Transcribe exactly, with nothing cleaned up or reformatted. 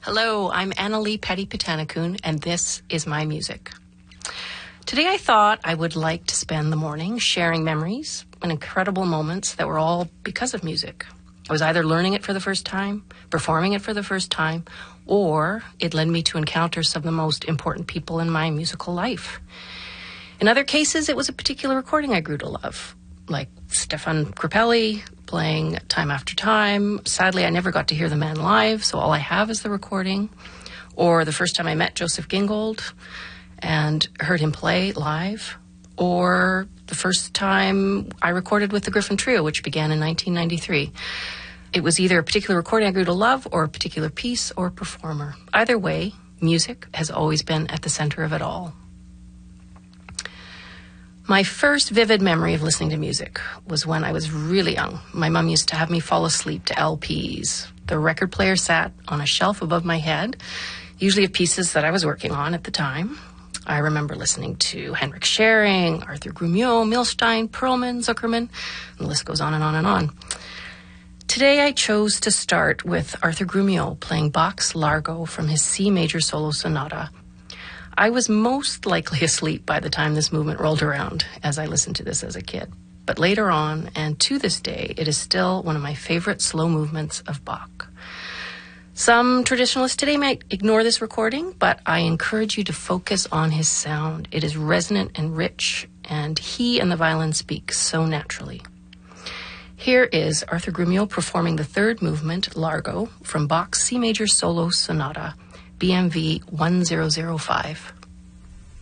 Hello, I'm Annalee Petty-Petanikun, and this is my music. Today I thought I would like to spend the morning sharing memories and incredible moments that were all because of music. I was either learning it for the first time, performing it for the first time, or it led me to encounter some of the most important people in my musical life. In other cases, it was a particular recording I grew to love, like Stefan Grappelli playing Time After Time. Sadly, I never got to hear the man live, so all I have is the recording. Or the first time I met Joseph Gingold and heard him play live. Or the first time I recorded with the Griffin Trio, which began in nineteen ninety-three. It was either a particular recording I grew to love or a particular piece or performer. Either way, music has always been at the center of it all. My first vivid memory of listening to music was when I was really young. My mom used to have me fall asleep to L Ps. The record player sat on a shelf above my head, usually of pieces that I was working on at the time. I remember listening to Henrik Schering, Arthur Grumio, Milstein, Perlman, Zuckerman, and the list goes on and on and on. Today I chose to start with Arthur Grumio playing Bach's Largo from his C major solo sonata. I was most likely asleep by the time this movement rolled around as I listened to this as a kid. But later on, and to this day, it is still one of my favorite slow movements of Bach. Some traditionalists today might ignore this recording, but I encourage you to focus on his sound. It is resonant and rich, and he and the violin speak so naturally. Here is Arthur Grumio performing the third movement, Largo, from Bach's C major solo sonata, B M V one zero zero five.